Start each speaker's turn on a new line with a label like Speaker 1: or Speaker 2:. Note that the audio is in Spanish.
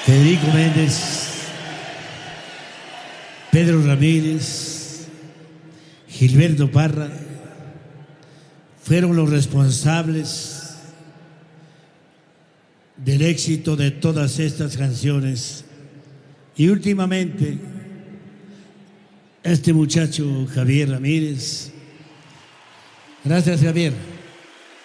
Speaker 1: Federico Méndez, Pedro Ramírez, Gilberto Parra, fueron los responsables del éxito de todas estas canciones. Y últimamente, este muchacho Javier Ramírez. Gracias, Javier.